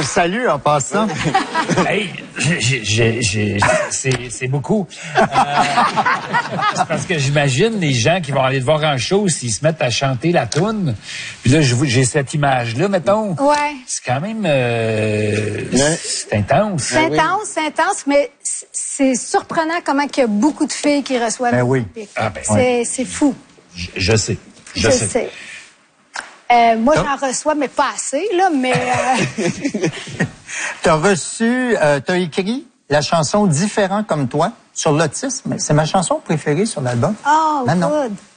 le salue en passant. Hey, c'est beaucoup. C'est parce que j'imagine les gens qui vont aller te voir en show, s'ils se mettent à chanter la toune. Puis là, j'ai cette image-là, mettons. Ouais. C'est quand même... c'est intense. C'est intense, mais c'est surprenant comment il y a beaucoup de filles qui reçoivent le public. Ah, ben, c'est fou. Je sais. Je sais. Moi, j'en reçois, mais pas assez, là, mais... T'as écrit la chanson « Différent comme toi » sur l'autisme. C'est ma chanson préférée sur l'album. Oh, non. good.